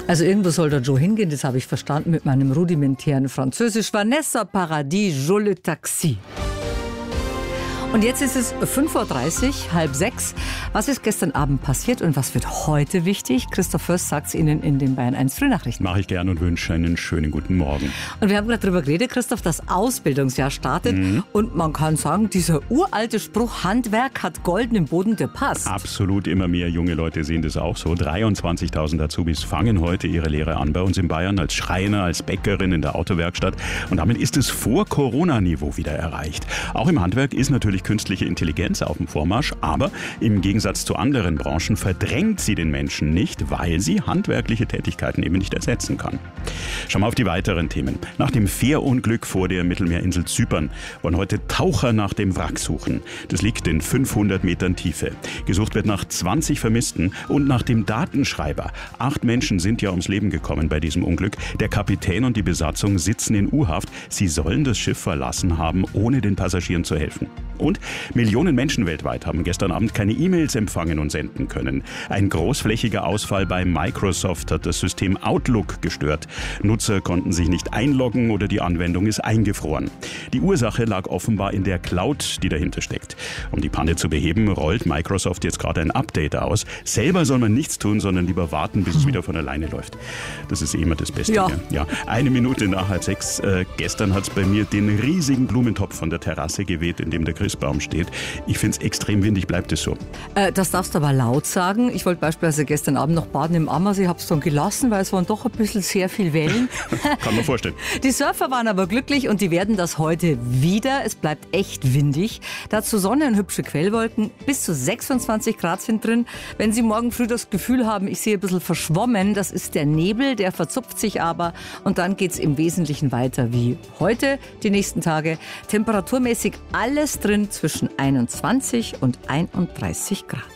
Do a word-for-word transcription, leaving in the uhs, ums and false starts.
Also irgendwo soll der Joe hingehen, das habe ich verstanden mit meinem rudimentären Französisch. Vanessa Paradis, Je le Taxi. Und jetzt ist es fünf Uhr dreißig, halb sechs. Was ist gestern Abend passiert und was wird heute wichtig? Christoph Fürst sagt es Ihnen in den Bayern eins Frühnachrichten. Mache ich gern und wünsche einen schönen guten Morgen. Und wir haben gerade darüber geredet, Christoph, das Ausbildungsjahr startet. Mhm. Und man kann sagen, dieser uralte Spruch, Handwerk hat Gold im Boden, der passt. Absolut, immer mehr junge Leute sehen das auch so. dreiundzwanzigtausend Azubis fangen heute ihre Lehre an bei uns in Bayern als Schreiner, als Bäckerin in der Autowerkstatt. Und damit ist es vor Corona-Niveau wieder erreicht. Auch im Handwerk ist natürlich künstliche Intelligenz auf dem Vormarsch, aber im Gegensatz zu anderen Branchen verdrängt sie den Menschen nicht, weil sie handwerkliche Tätigkeiten eben nicht ersetzen kann. Schauen wir auf die weiteren Themen. Nach dem Fährunglück vor der Mittelmeerinsel Zypern wollen heute Taucher nach dem Wrack suchen. Das liegt in fünfhundert Metern Tiefe. Gesucht wird nach zwanzig Vermissten und nach dem Datenschreiber. Acht Menschen sind ja ums Leben gekommen bei diesem Unglück. Der Kapitän und die Besatzung sitzen in U-Haft. Sie sollen das Schiff verlassen haben, ohne den Passagieren zu helfen. Und Millionen Menschen weltweit haben gestern Abend keine E-Mails empfangen und senden können. Ein großflächiger Ausfall bei Microsoft hat das System Outlook gestört. Nutzer konnten sich nicht einloggen oder die Anwendung ist eingefroren. Die Ursache lag offenbar in der Cloud, die dahinter steckt. Um die Panne zu beheben, rollt Microsoft jetzt gerade ein Update aus. Selber soll man nichts tun, sondern lieber warten, bis es wieder von alleine läuft. Das ist immer das Beste. Ja. Ja. Eine Minute nach halb sechs. Äh, gestern hat es bei mir den riesigen Blumentopf von der Terrasse geweht, in dem der Christbaum steht. Ich finde es extrem windig, bleibt es so. Äh, das darfst du aber laut sagen. Ich wollte beispielsweise gestern Abend noch baden im Ammersee, habe es dann gelassen, weil es waren doch ein bisschen sehr viel Wellen. Kann man vorstellen. Die Surfer waren aber glücklich und die werden das heute wieder. Es bleibt echt windig. Dazu Sonne und hübsche Quellwolken. Bis zu sechsundzwanzig Grad sind drin. Wenn Sie morgen früh das Gefühl haben, ich sehe ein bisschen verschwommen, das ist der Nebel, der verzupft sich aber. Und dann geht es im Wesentlichen weiter wie heute, die nächsten Tage. Temperaturmäßig alles drin zwischen einundzwanzig und einunddreißig Grad.